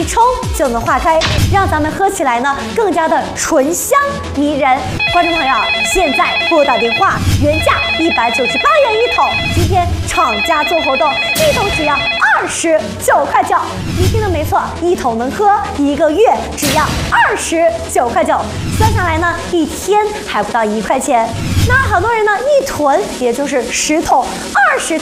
一冲就能化开，让咱们喝起来呢更加的醇香迷人。观众朋友，现在拨打电话，原价198元一桶，今天厂家做活动，一桶只要29块9。你听的没错，一桶能喝1个月，只要29块9，算下来呢1天还不到1块钱。那好多人呢一囤，也就是10桶、20